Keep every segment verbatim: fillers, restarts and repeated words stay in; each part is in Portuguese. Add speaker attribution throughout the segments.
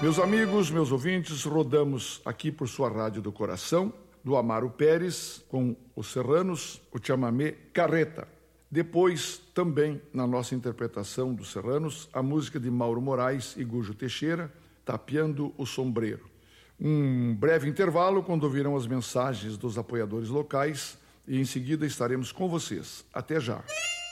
Speaker 1: Meus amigos, meus ouvintes, rodamos aqui por sua Rádio do Coração, do Amaro Pérez, com os Serranos, o chamamé Carreta. Depois, também, na nossa interpretação dos Serranos, a música de Mauro Moraes e Gujo Teixeira, Tapeando o Sombreiro. Um breve intervalo, quando ouvirão as mensagens dos apoiadores locais, e em seguida estaremos com vocês. Até já!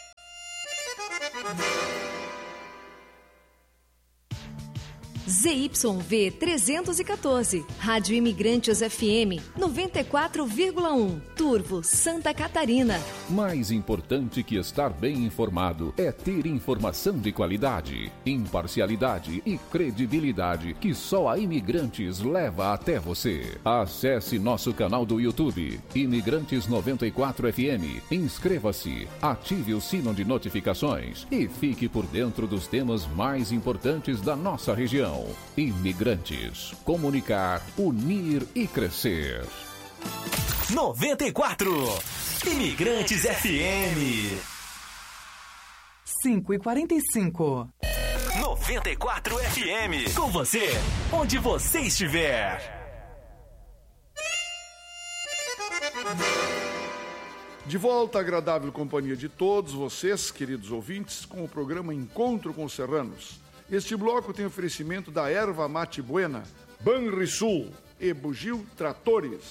Speaker 2: Z Y V trezentos e quatorze, Rádio Imigrantes F M noventa e quatro vírgula um, Turvo, Santa Catarina.
Speaker 3: Mais importante que estar bem informado é ter informação de qualidade, imparcialidade e credibilidade que só a Imigrantes leva até você. Acesse nosso canal do YouTube, Imigrantes noventa e quatro F M. Inscreva-se, ative o sino de notificações e fique por dentro dos temas mais importantes da nossa região. Imigrantes. Comunicar, unir e crescer.
Speaker 4: noventa e quatro Imigrantes F M.
Speaker 5: cinco e quarenta e cinco.
Speaker 4: noventa e quatro F M. Com você, onde você estiver.
Speaker 1: De volta à agradável companhia de todos vocês, queridos ouvintes, com o programa Encontro com os Serranos. Este bloco tem oferecimento da Erva Mate Buena, Banrisul e Bugio Tratores.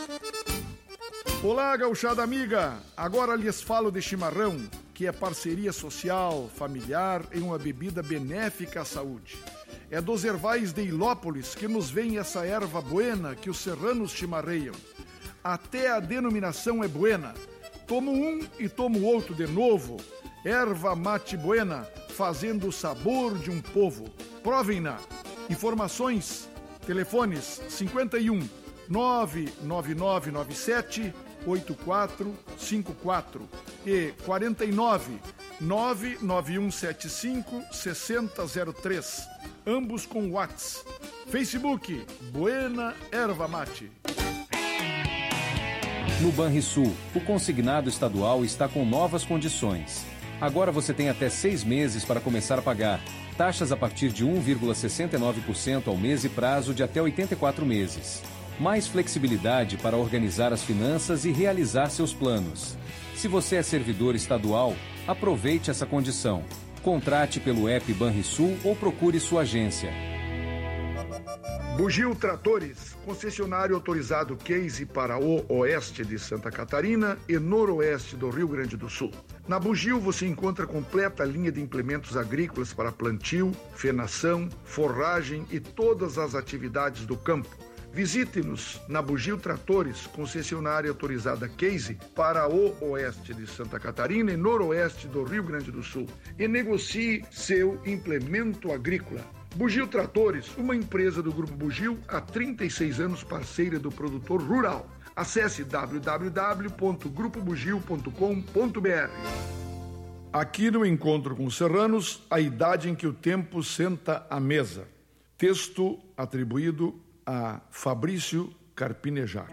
Speaker 1: Olá, gauchada amiga! Agora lhes falo de chimarrão, que é parceria social, familiar e uma bebida benéfica à saúde. É dos ervais de Ilópolis que nos vem essa erva buena que os serranos chimarreiam. Até a denominação é buena. Tomo um e tomo outro de novo. Erva Mate Buena, fazendo o sabor de um povo. Provem-na. Informações, telefones cinquenta e um, nove nove nove nove sete, oito quatro cinco quatro e quarenta e nove, nove nove um sete cinco, seis zero zero três. Ambos com WhatsApp. Facebook, Buena Erva Mate.
Speaker 6: No Banrisul, o consignado estadual está com novas condições. Agora você tem até seis meses para começar a pagar. Taxas a partir de um vírgula sessenta e nove por cento ao mês e prazo de até oitenta e quatro meses. Mais flexibilidade para organizar as finanças e realizar seus planos. Se você é servidor estadual, aproveite essa condição. Contrate pelo app Banrisul ou procure sua agência.
Speaker 1: Bugio Tratores, concessionário autorizado Case para o oeste de Santa Catarina e noroeste do Rio Grande do Sul. Na Bugio você encontra completa linha de implementos agrícolas para plantio, fenação, forragem e todas as atividades do campo. Visite-nos na Bugio Tratores, concessionária autorizada Case para o oeste de Santa Catarina e noroeste do Rio Grande do Sul e negocie seu implemento agrícola. Bugio Tratores, uma empresa do Grupo Bugio, há trinta e seis anos parceira do produtor rural. Acesse w w w ponto grupo bugio ponto com ponto b r. Aqui no Encontro com os Serranos, a idade em que o tempo senta à mesa. Texto atribuído a Fabrício Carpinejar.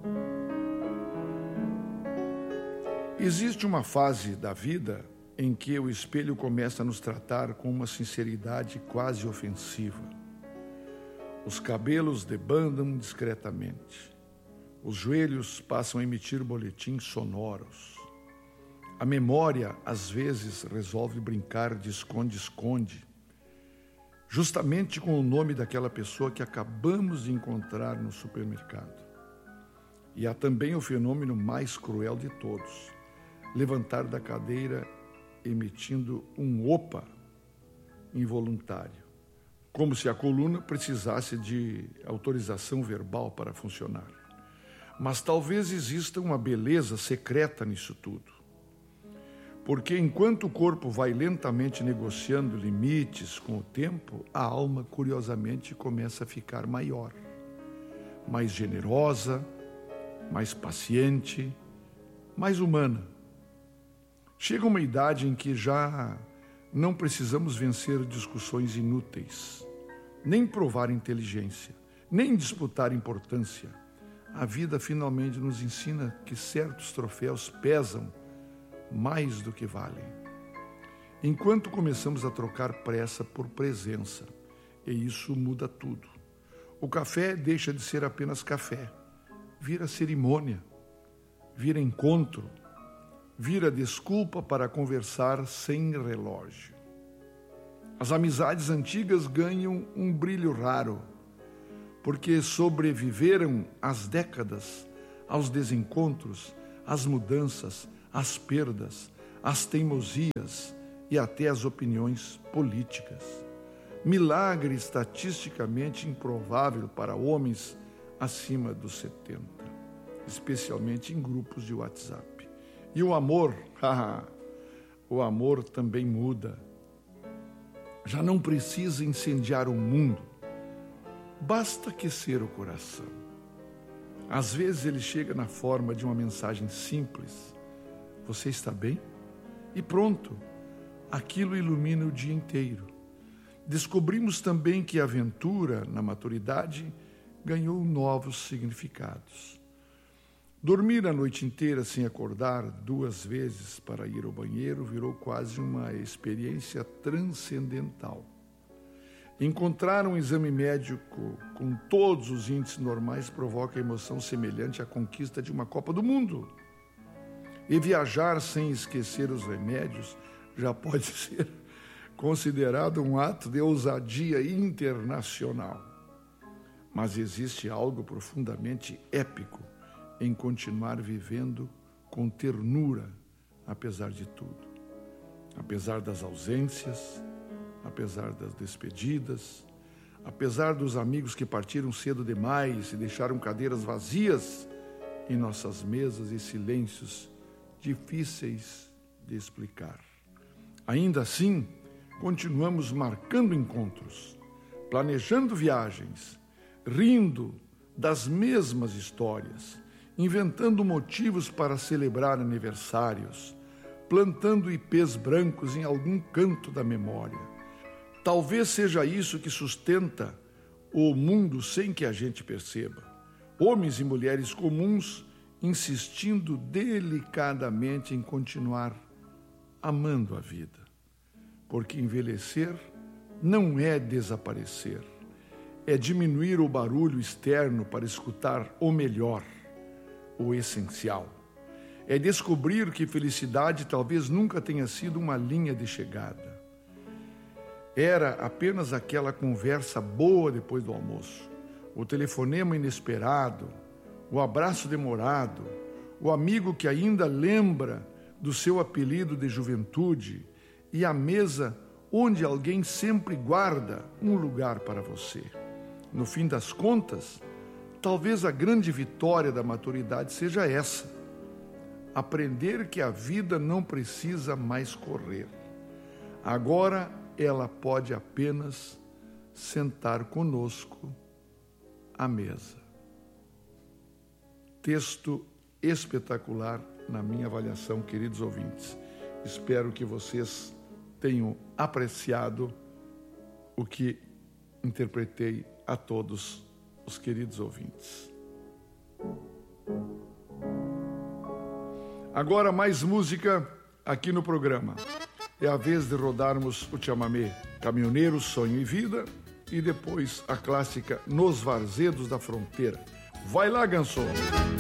Speaker 1: Existe uma fase da vida em que o espelho começa a nos tratar com uma sinceridade quase ofensiva. Os cabelos debandam discretamente. Os joelhos passam a emitir boletins sonoros. A memória, às vezes, resolve brincar de esconde-esconde, justamente com o nome daquela pessoa que acabamos de encontrar no supermercado. E há também o fenômeno mais cruel de todos: levantar da cadeira emitindo um opa involuntário, como se a coluna precisasse de autorização verbal para funcionar. Mas talvez exista uma beleza secreta nisso tudo. Porque enquanto o corpo vai lentamente negociando limites com o tempo, a alma, curiosamente, começa a ficar maior, mais generosa, mais paciente, mais humana. Chega uma idade em que já não precisamos vencer discussões inúteis, nem provar inteligência, nem disputar importância. A vida finalmente nos ensina que certos troféus pesam mais do que valem. Enquanto começamos a trocar pressa por presença E isso muda tudo. O café deixa de ser apenas café, vira cerimônia, vira encontro, vira desculpa para conversar sem relógio. As amizades antigas ganham um brilho raro, porque sobreviveram às décadas, aos desencontros, às mudanças, às perdas, às teimosias e até às opiniões políticas. Milagre estatisticamente improvável para homens acima dos setenta, especialmente em grupos de WhatsApp. E o amor, o amor também muda. Já não precisa incendiar o mundo, basta aquecer o coração. Às vezes ele chega na forma de uma mensagem simples: você está bem? E pronto, aquilo ilumina o dia inteiro. Descobrimos também que a aventura, na maturidade, ganhou novos significados. Dormir a noite inteira sem acordar duas vezes para ir ao banheiro virou quase uma experiência transcendental. Encontrar um exame médico com todos os índices normais provoca emoção semelhante à conquista de uma Copa do Mundo. E viajar sem esquecer os remédios já pode ser considerado um ato de ousadia internacional. Mas existe algo profundamente épico em continuar vivendo com ternura, apesar de tudo. Apesar das ausências, apesar das despedidas, apesar dos amigos que partiram cedo demais e deixaram cadeiras vazias em nossas mesas e silêncios difíceis de explicar. Ainda assim, continuamos marcando encontros, planejando viagens, rindo das mesmas histórias, inventando motivos para celebrar aniversários, plantando ipês brancos em algum canto da memória. Talvez seja isso que sustenta o mundo sem que a gente perceba. Homens e mulheres comuns insistindo delicadamente em continuar amando a vida. Porque envelhecer não é desaparecer, é diminuir o barulho externo para escutar o melhor, o essencial. É descobrir que felicidade talvez nunca tenha sido uma linha de chegada. Era apenas aquela conversa boa depois do almoço, o telefonema inesperado, o abraço demorado, o amigo que ainda lembra do seu apelido de juventude e a mesa onde alguém sempre guarda um lugar para você. No fim das contas, talvez a grande vitória da maturidade seja essa: aprender que a vida não precisa mais correr. Agora ela pode apenas sentar conosco à mesa. Texto espetacular na minha avaliação, queridos ouvintes. Espero que vocês tenham apreciado o que interpretei a todos os queridos ouvintes. Agora mais música aqui no programa. É a vez de rodarmos o chamamé Caminhoneiro, Sonho e Vida e depois a clássica Nos Varzedos da Fronteira. Vai lá, Ganso!